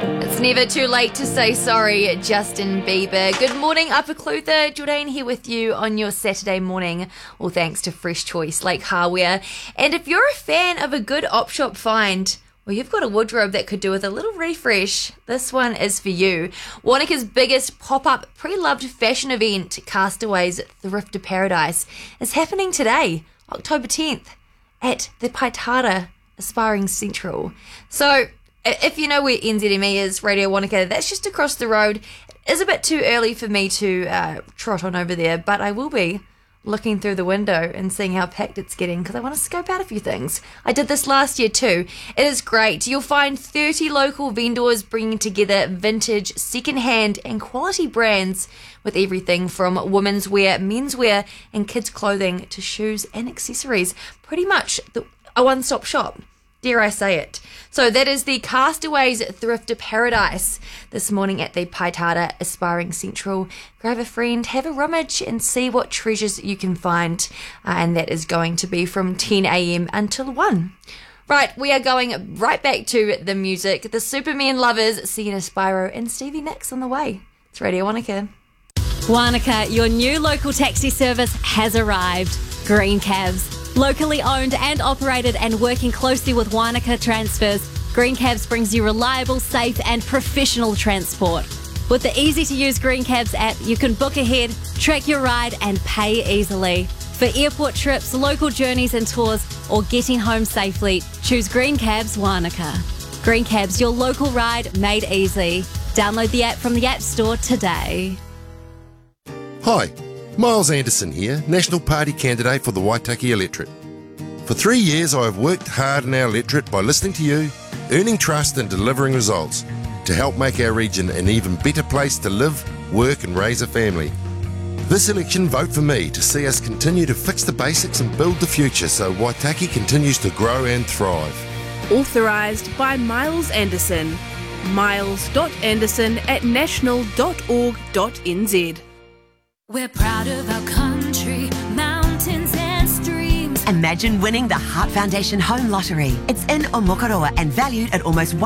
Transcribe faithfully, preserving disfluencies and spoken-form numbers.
It's never too late to say sorry, Justin Bieber. Good morning, Upper Clutha. Jordan here with you on your Saturday morning, all thanks to Fresh Choice Lake Hardware. And if you're a fan of a good op shop find, well, you've got a wardrobe that could do with a little refresh. This one is for you. Wanaka's biggest pop-up pre-loved fashion event, Castaways Thrift to Paradise, is happening today, October tenth, at the Paitara Aspiring Central. So, if you know where N Z M E is, Radio Wanaka, that's just across the road. It is a bit too early for me to uh, trot on over there, but I will be looking through the window and seeing how packed it's getting because I want to scope out a few things. I did this last year too. It is great. You'll find thirty local vendors bringing together vintage, second-hand and quality brands with everything from women's wear, men's wear and kids' clothing to shoes and accessories. Pretty much the, a one-stop shop. Dare I say it. So that is the Castaways Thrift to Paradise this morning at the Paitara Aspiring Central. Grab a friend, have a rummage and see what treasures you can find. Uh, and that is going to be from ten a.m. until one. Right, we are going right back to the music. The Superman Lovers, Sienna Spyro and Stevie Nicks on the way. It's Radio Wanaka. Wanaka, your new local taxi service has arrived. Green Cabs. Locally owned and operated and working closely with Wanaka Transfers, Green Cabs brings you reliable, safe and professional transport. With the easy-to-use Green Cabs app, you can book ahead, track your ride and pay easily. For airport trips, local journeys and tours, or getting home safely, choose Green Cabs Wanaka. Green Cabs, your local ride made easy. Download the app from the App Store today. Hi. Miles Anderson here, National Party candidate for the Waitaki electorate. For three years I have worked hard in our electorate by listening to you, earning trust and delivering results to help make our region an even better place to live, work and raise a family. This election, vote for me to see us continue to fix the basics and build the future so Waitaki continues to grow and thrive. Authorised by Miles Anderson. miles dot anderson at national dot org dot n z. We're proud of our country, mountains and streams. Imagine winning the Heart Foundation Home Lottery. It's in Omokoroa and valued at almost